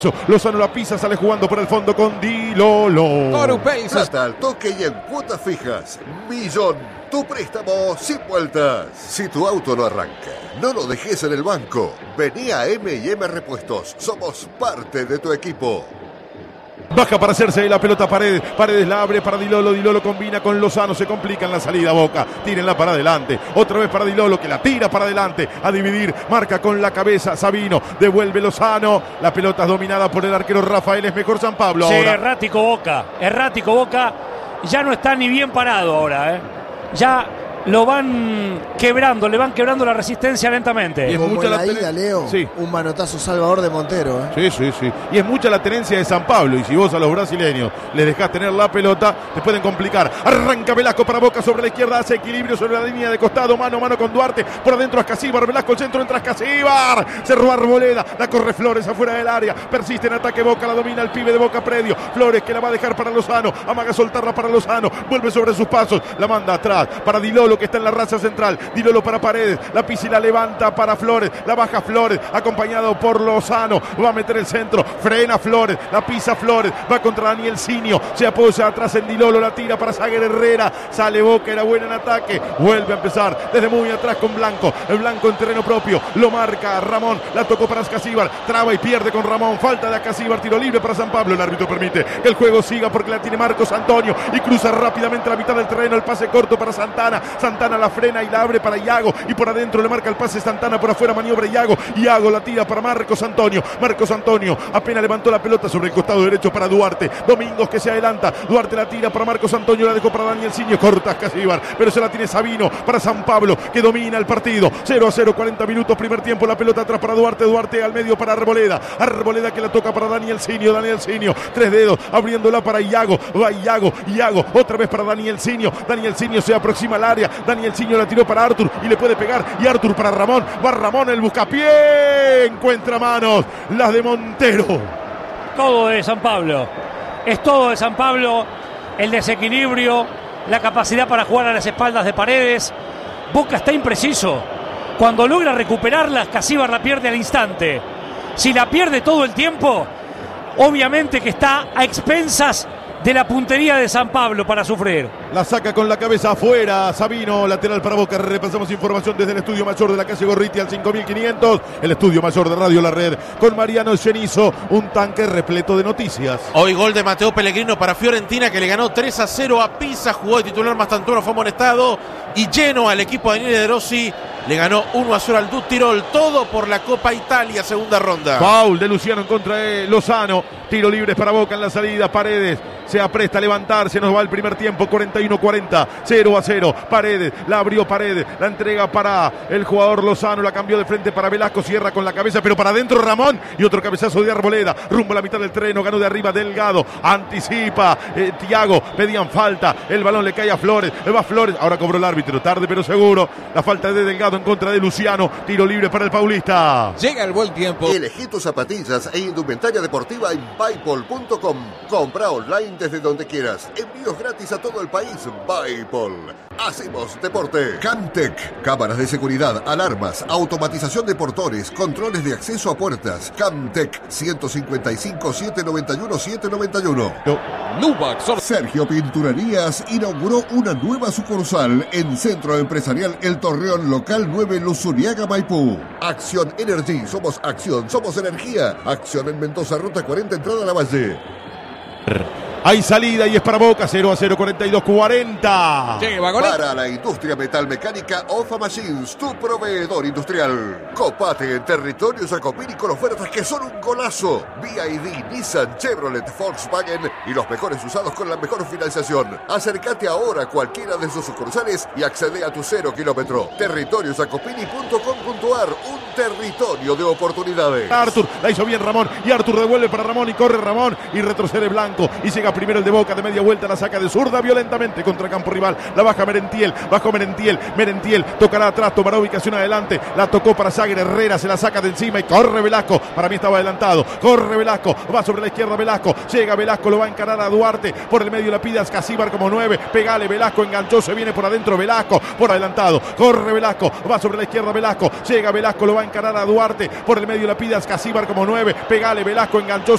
Lozano la pisa, sale jugando por el fondo con Di Lolo. Plata al toque y en cuotas fijas. Millón, tu préstamo sin vueltas. Si tu auto no arranca, no lo dejes en el banco. Vení a M&M Repuestos. Somos parte de tu equipo. Baja para hacerse la pelota Paredes. Paredes la abre para Di Lolo. Di Lolo combina con Lozano. Se complica en la salida Boca. Tírenla para adelante. Otra vez para Di Lolo que la tira para adelante. A dividir. Marca con la cabeza Sabino. Devuelve Lozano. La pelota es dominada por el arquero Rafael. Es mejor San Pablo sí, ahora. Errático Boca. Errático Boca. Ya no está ni bien parado ahora. Ya lo van quebrando. Le van quebrando la resistencia lentamente. Y es como mucha la ida, Leo. Sí. Un manotazo salvador de Montero. Sí. Y es mucha la tenencia de San Pablo. Y si vos a los brasileños les dejás tener la pelota, te pueden complicar. Arranca Velasco para Boca sobre la izquierda. Hace equilibrio sobre la línea de costado. Mano a mano con Duarte. Por adentro Ascasíbar. Velasco el centro. Entra Ascasíbar. Se roba Arboleda. La corre Flores afuera del área. Persiste en ataque Boca. La domina el pibe de Boca Predio. Flores que la va a dejar para Lozano. Amaga soltarla para Lozano. Vuelve sobre sus pasos. La manda atrás para Di Lolo que está en la raza central. Di Lolo para Paredes. La pisa y la levanta para Flores. La baja Flores. Acompañado por Lozano. Va a meter el centro. Frena Flores. La pisa Flores. Va contra Daniel Sinio. Se apoya atrás en Di Lolo. La tira para Zaguer Herrera. Sale Boca. Era buena en ataque. Vuelve a empezar desde muy atrás con Blanco. El Blanco en terreno propio. Lo marca Ramón. La tocó para Ascasíbar. Traba y pierde con Ramón. Falta de Ascasíbar. Tiro libre para San Pablo. El árbitro permite que el juego siga porque la tiene Marcos Antonio. Y cruza rápidamente la mitad del terreno. El pase corto para Santana. Santana la frena y la abre para Iago. Y por adentro le marca el pase Santana. Por afuera maniobra Iago. Iago la tira para Marcos Antonio. Marcos Antonio apenas levantó la pelota sobre el costado derecho para Duarte. Domingos que se adelanta. Duarte la tira para Marcos Antonio. La dejó para Daniel Sinio. Corta Ascasíbar. Pero se la tiene Sabino para San Pablo que domina el partido. 0-0, 40 minutos. Primer tiempo. La pelota atrás para Duarte. Duarte al medio para Arboleda. Arboleda que la toca para Daniel Sinio. Daniel Sinio. Tres dedos abriéndola para Iago. Va Iago. Iago. Otra vez para Daniel Sinio. Daniel Sinio se aproxima al área. Daniel Sinio la tiró para Artur y le puede pegar. Y Artur para Ramón. Va Ramón el buscapié. Encuentra manos. Las de Montero. Todo de San Pablo. Es todo de San Pablo. El desequilibrio. La capacidad para jugar a las espaldas de Paredes. Boca está impreciso. Cuando logra recuperarla, Ascasíbar la pierde al instante. Si la pierde todo el tiempo, obviamente que está a expensas de la puntería de San Pablo para sufrir. La saca con la cabeza afuera. Sabino, lateral para Boca. Repasamos información desde el estudio mayor de la calle Gorriti al 5500. El estudio mayor de Radio La Red con Mariano Cenizo. Un tanque repleto de noticias. Hoy gol de Mateo Pellegrino para Fiorentina que le ganó 3-0 a Pisa. Jugó de titular Mastantuono, fue amonestado. Y lleno al equipo de Daniele De Rossi. Le ganó 1-0 al Dut Tirol. Todo por la Copa Italia, segunda ronda. Foul de Luciano en contra de Lozano. Tiro libre para Boca en la salida. Paredes se apresta a levantarse. Nos va el primer tiempo. 41-40. 0-0. Paredes. La abrió Paredes. La entrega para el jugador Lozano. La cambió de frente para Velasco. Cierra con la cabeza. Pero para adentro Ramón. Y otro cabezazo de Arboleda. Rumbo a la mitad del terreno. Ganó de arriba Delgado. Anticipa. Thiago. Pedían falta. El balón le cae a Flores. Va Flores. Ahora cobró el árbitro. Tarde pero seguro. La falta de Delgado en contra de Luciano. Tiro libre para el paulista. Llega el buen tiempo. Elegí tus zapatillas e indumentaria deportiva en Buypol.com. Compra online desde donde quieras. Envíos gratis a todo el país. Buypol. Hacemos deporte. Camtec. Cámaras de seguridad, alarmas, automatización de portones, controles de acceso a puertas. Camtec. 155-791-791. Sergio Pinturerías inauguró una nueva sucursal en Centro Empresarial El Torreón, local 9 Luzuriaga, Maipú. Acción Energy. Somos acción, somos energía. Acción en Mendoza, ruta 40, entrada a la Valle. Hay salida y es para Boca. 0-0, 42-40. Para la industria metalmecánica Ofa Machines, tu proveedor industrial. Copate en territorio Jacopini con ofertas que son un golazo. BYD, Nissan, Chevrolet, Volkswagen y los mejores usados con la mejor financiación. Acércate ahora a cualquiera de sus sucursales y accede a tu 0 kilómetro. Territoriojacopini.com.ar, un territorio de oportunidades. Artur, la hizo bien Ramón. Y Artur devuelve para Ramón y corre Ramón. Y retrocede Blanco. Y llega primero el de Boca de media vuelta. La saca de zurda violentamente contra el campo rival. La baja Merentiel. Bajó Merentiel. Merentiel tocará atrás. Tomará ubicación adelante. La tocó para Zaguer Herrera. Se la saca de encima y corre Velasco. Para mí estaba adelantado. Corre Velasco. Va sobre la izquierda Velasco. Llega Velasco. Lo va a encarar a Duarte. Por el medio la pide a Ascasíbar como 9. Pegale Velasco. Enganchó. Se viene por adentro Velasco. Por adelantado. Corre Velasco. Va sobre la izquierda Velasco. Llega Velasco. Lo va a encarar a Duarte. Por el medio la pide a Ascasíbar como 9. Pegale Velasco. Enganchó.